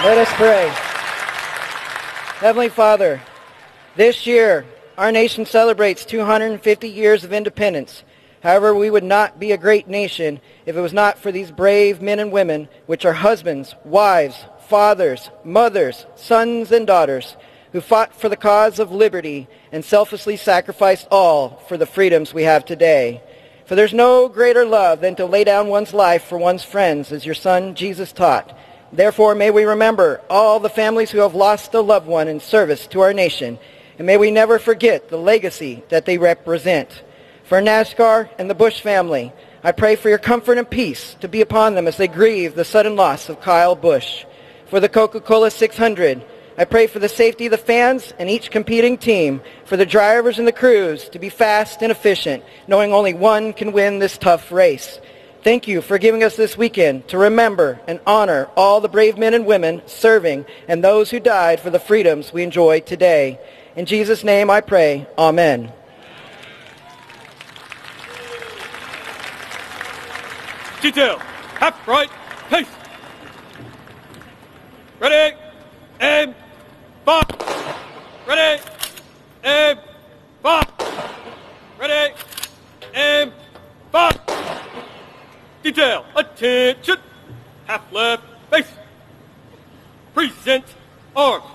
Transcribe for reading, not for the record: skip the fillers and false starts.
Let us pray. Heavenly Father, this year our nation celebrates 250 years of independence. However, we would not be a great nation if it was not for these brave men and women, which are husbands, wives, fathers, mothers, sons, and daughters, who fought for the cause of liberty and selflessly sacrificed all for the freedoms we have today. For there's no greater love than to lay down one's life for one's friends, as your Son Jesus taught. Therefore, may we remember all the families who have lost a loved one in service to our nation, and may we never forget the legacy that they represent. For NASCAR and the Bush family, I pray for your comfort and peace to be upon them as they grieve the sudden loss of Kyle Busch. For the Coca-Cola 600, I pray for the safety of the fans and each competing team, for the drivers and the crews to be fast and efficient, knowing only one can win this tough race. Thank you for giving us this weekend to remember and honor all the brave men and women serving and those who died for the freedoms we enjoy today. In Jesus' name I pray. Amen. Detail, half right, pace. Ready, aim, fire. Ready, aim, fire. Ready, aim, fire. Detail, attention. Half left, face. Present, arms.